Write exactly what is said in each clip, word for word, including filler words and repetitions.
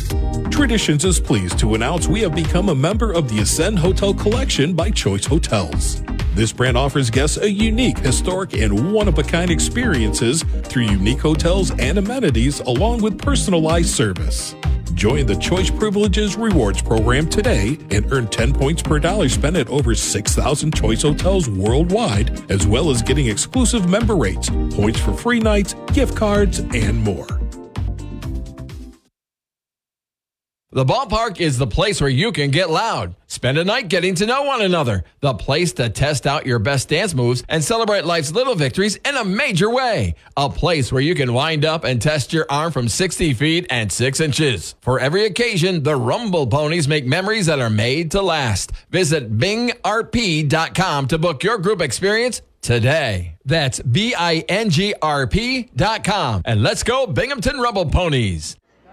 Traditions is pleased to announce we have become a member of the Ascend Hotel Collection by Choice Hotels. This brand offers guests a unique, historic, and one-of-a-kind experiences through unique hotels and amenities along with personalized service. Join the Choice Privileges Rewards program today and earn ten points per dollar spent at over six thousand Choice hotels worldwide, as well as getting exclusive member rates, points for free nights, gift cards, and more. The ballpark is the place where you can get loud. Spend a night getting to know one another. The place to test out your best dance moves and celebrate life's little victories in a major way. A place where you can wind up and test your arm from sixty feet and six inches. For every occasion, the Rumble Ponies make memories that are made to last. Visit bing r p dot com to book your group experience today. That's B I N G R P dot com. And let's go Binghamton Rumble Ponies.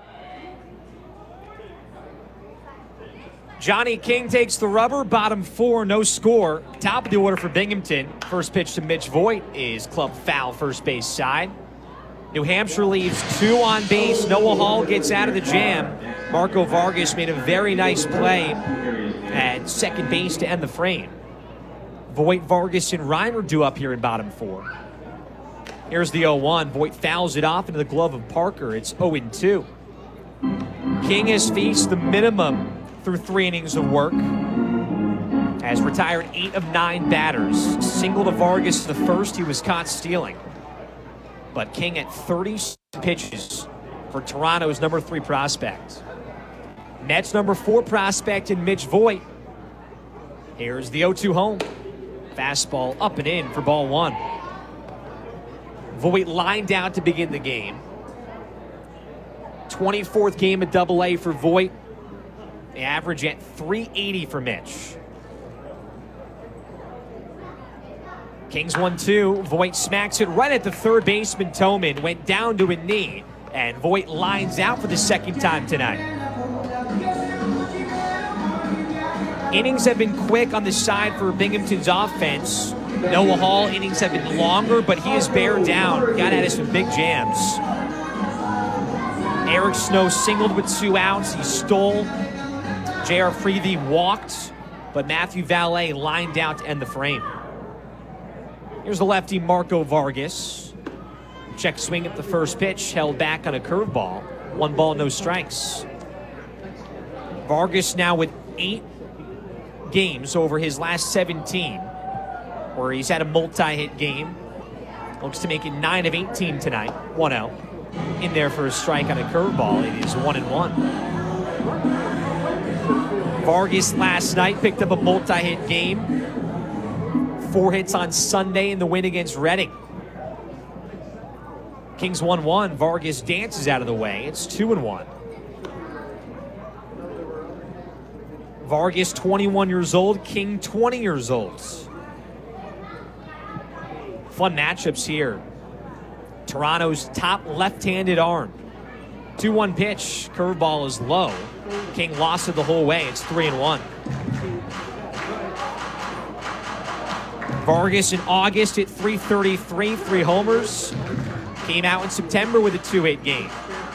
Johnny King takes the rubber, bottom four, no score. Top of the order for Binghamton. First pitch to Mitch Voigt is club foul, first base side. New Hampshire leaves two on base. Noah Hall gets out of the jam. Marco Vargas made a very nice play at second base to end the frame. Voigt, Vargas, and Reimer due up here in bottom four. Here's the oh one. Voigt fouls it off into the glove of Parker. It's oh two. King has faced the minimum through three innings of work. Has retired eight of nine batters. Single to Vargas the first. He was caught stealing. But King at thirty pitches for Toronto's number three prospect. Mets number four prospect in Mitch Voigt. Here's the oh two home. Fastball up and in for ball one. Voigt lined out to begin the game. twenty-fourth game at double A for Voigt. The average at three eighty for Mitch. Kings one two. Voigt smacks it right at the third baseman. Toman went down to a knee, and Voigt lines out for the second time tonight. Innings have been quick on the side for Binghamton's offense. Noah Hall innings have been longer, but he is bear down. Got at us some big jams. Eric Snow singled with two outs. He stole. J R. Freevey walked, but Matthew Valet lined out to end the frame. Here's the lefty Marco Vargas. Check swing at the first pitch, held back on a curveball. One ball, no strikes. Vargas now with eight games over his last seventeen, where he's had a multi-hit game. Looks to make it nine of eighteen tonight. one oh. In there for a strike on a curveball. It is one and one. Vargas last night picked up a multi-hit game. Four hits on Sunday in the win against Reading. Kings one one. Vargas dances out of the way. It's two and one. Vargas twenty-one years old. King twenty years old. Fun matchups here. Toronto's top left-handed arm. two one pitch. Curveball is low. King lost it the whole way. It's three and one. Vargas in August at three thirty-three, three homers. Came out in September with a two eight game.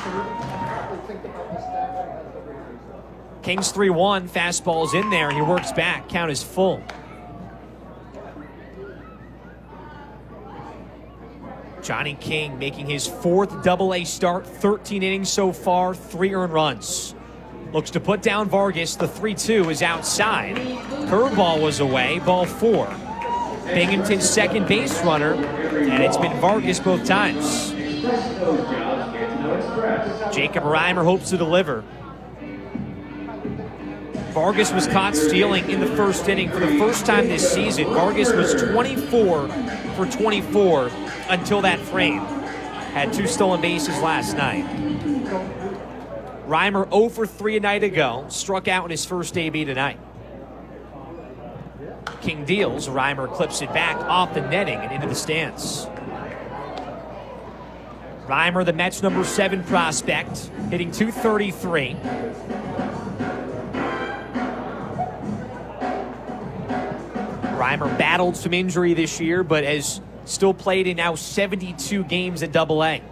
Kings three one. Fastball's in there. He works back. Count is full. Johnny King making his fourth double A start, thirteen innings so far, three earned runs. Looks to put down Vargas. The three two is outside. Curveball was away, ball four. Binghamton's second base runner, and it's been Vargas both times. Jacob Reimer hopes to deliver. Vargas was caught stealing in the first inning for the first time this season. Vargas was twenty-four for twenty-four until that frame. Had two stolen bases last night. Reimer oh for three a night ago. Struck out in his first A B tonight. King deals. Reimer clips it back off the netting and into the stands. Reimer, the Mets' number seven prospect, hitting two thirty-three. Reimer battled some injury this year, but has still played in now seventy-two games at double A.